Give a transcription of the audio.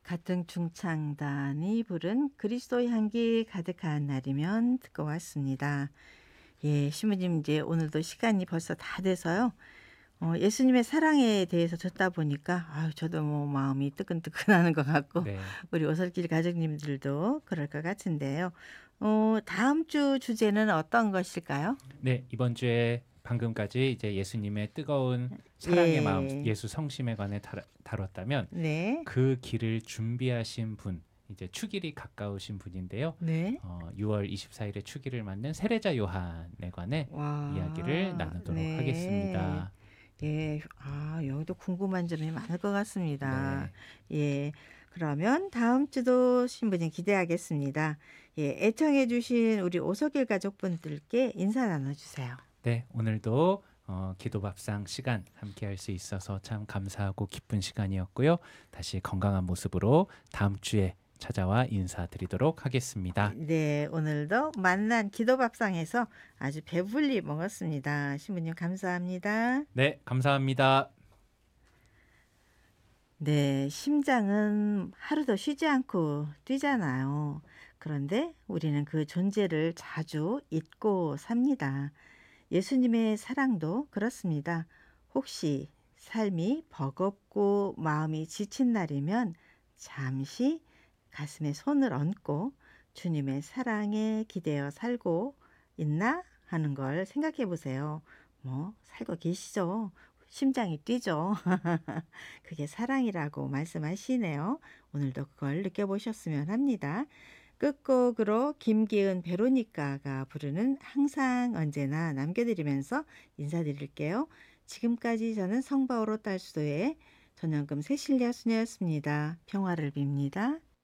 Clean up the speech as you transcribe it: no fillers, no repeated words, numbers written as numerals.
같은 중창단이 부른 그리스도의 향기 가득한 날이면 듣고 왔습니다. 예, 신부님 이제 오늘도 시간이 벌써 다 돼서요. 예수님의 사랑에 대해서 듣다 보니까 아유, 저도 뭐 마음이 뜨끈뜨끈하는 것 같고 네. 우리 오솔길 가족님들도 그럴 것 같은데요. 다음 주 주제는 어떤 것일까요? 네, 이번 주에 방금까지 이제 예수님의 뜨거운 사랑의 마음, 예, 예수 성심에 관해 다뤘다면 네, 그 길을 준비하신 분, 이제 축일이 가까우신 분인데요. 네. 6월 24일에 축일을 맞는 세례자 요한에 관해 이야기를 와, 나누도록 네. 하겠습니다. 예. 아, 여기도 궁금한 점이 많을 것 같습니다. 네. 예. 그러면 다음 주도 신부님 기대하겠습니다. 예. 애청해 주신 우리 오석일 가족분들께 인사 나눠 주세요. 네, 오늘도 기도밥상 시간 함께 할 수 있어서 참 감사하고 기쁜 시간이었고요. 다시 건강한 모습으로 다음 주에 찾아와 인사드리도록 하겠습니다. 네. 오늘도 만난 기도밥상에서 아주 배불리 먹었습니다. 신부님 감사합니다. 네, 감사합니다. 네. 심장은 하루도 쉬지 않고 뛰잖아요. 그런데 우리는 그 존재를 자주 잊고 삽니다. 예수님의 사랑도 그렇습니다. 혹시 삶이 버겁고 마음이 지친 날이면 잠시 가슴에 손을 얹고 주님의 사랑에 기대어 살고 있나 하는 걸 생각해 보세요. 뭐, 살고 계시죠? 심장이 뛰죠? 그게 사랑이라고 말씀하시네요. 오늘도 그걸 느껴보셨으면 합니다. 끝곡으로 김기은 베로니카가 부르는 항상 언제나 남겨드리면서 인사드릴게요. 지금까지 저는 성바오로 딸수도의 전영금 세실리아 수녀였습니다. 평화를 빕니다.